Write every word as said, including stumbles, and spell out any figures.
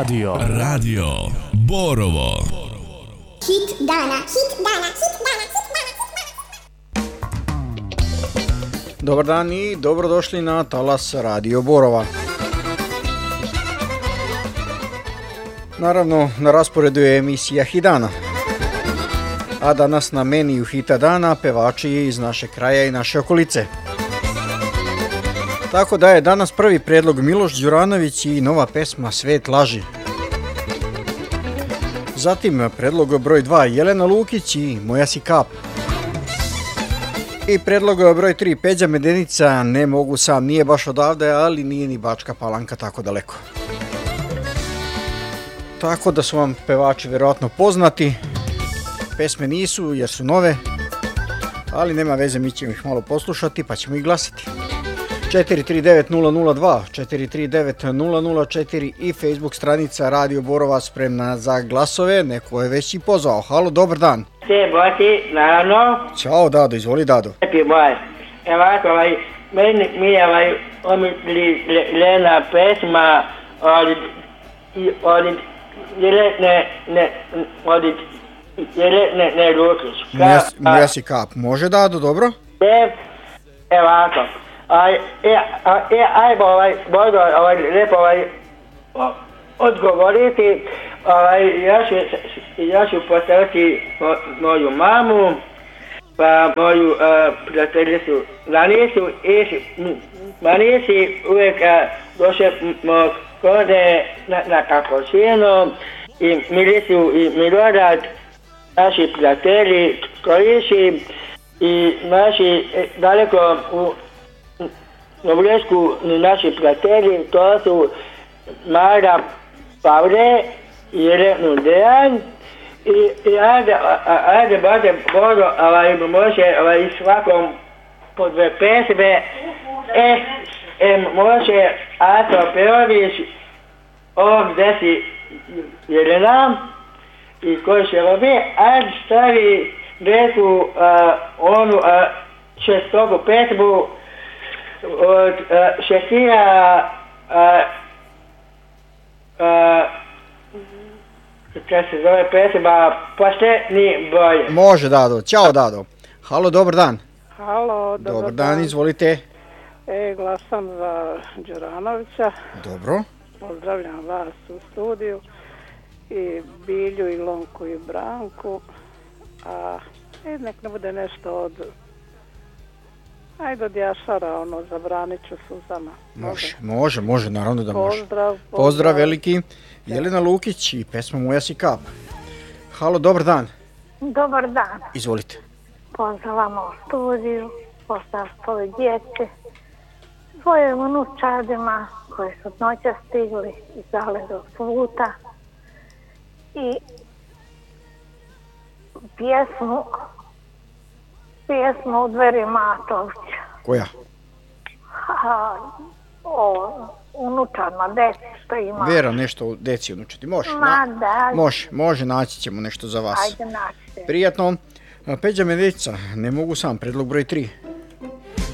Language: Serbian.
Radio. Radio Borovo. Hit dana, hit dana, hit dana, hit dana. Dobar dan i dobrodošli na talas Radio Borova. Naravno, na rasporedu je emisija Hit dana. A danas na meniju Hita dana pevači iz naše kraja i naše okolice. Tako da je danas prvi predlog Miloš Đuranović i nova pesma Svet laži. Zatim predlog broj dva Jelena Lukić i Moja si kap. I predlog broj tri Peđa Medenica Ne mogu sam, nije baš odavde, ali nije ni Bačka Palanka tako daleko. Tako da su vam pevači verovatno poznati. Pesme nisu jer su nove, ali nema veze, mi ćemo ih malo poslušati pa ćemo ih glasati. četiri tri devet nula nula dva, četiri tri devet nula nula četiri i Facebook stranica Radio Borova spremna za glasove. Neko je već i pozvao. Halo, dobar dan. Sve boti, naravno. Ćao Dado, izvoli Dado. Lepi moj. Evo ovako, ovaj, meni mi je ovaj, omiljena pesma od, od Jelene, ne, od Jelene, ne, Lukić. Moja si kap. Može Dado, dobro? Evo ovako. Aj, e, e, ajmo ovaj, možda ovaj, lijepo ovaj, o, odgovoriti, ovaj, ja ću, ja ću postaviti mo, moju mamu, pa moju uh, prijateljicu Lanisu i Manisi uvijek uh, došemo kode na, na kapućinu i Milisu i Milorad, naši prijatelji, Koliši i naši daleko u u Bljesku naši prijatelji, to su Mara Pavle i Jelenu Dejan i, i ajde, ajde, bade, bodo, ovaj, može ovaj, svakom po dve pesme, e, e, može Ato Perović, ovog gde si Jelena i koji će robi, ajde stavi neku uh, onu uh, šestogu pesmu od uh, Šekira uh, uh, kada se zove pesma Posljednji boj. Može Dado, ćao Dado. Halo, dobar dan. Halo, dobar, dobar dan. dan, izvolite. E, glasam za Đuranovića. Dobro. Pozdravljam vas u studiju i Bilju i Lonku i Branku. A e, nek ne bude nešto od ajde od Jašara, ono, zabranit ću suzama. Može, može, može, naravno da može. Pozdrav, pozdrav. Pozdrav veliki. Jelena Lukić i pesma Moja si kap. Halo, dobar dan. Dobar dan. Izvolite. Pozdravam u studiju, pozdrav svoje djece, svojim unučadima koji su noća stigli iz dalekog puta i pjesmu pjesmu u Dveri Matovića. Koja? Ha, o unučadima, deci što ima. Vera, nešto o deci unučati. Može, Ma na, da. može, može, naći ćemo nešto za vas. Ajde, naćite. Prijatno. Peđa Medenica, Ne mogu sam, predlog broj tri.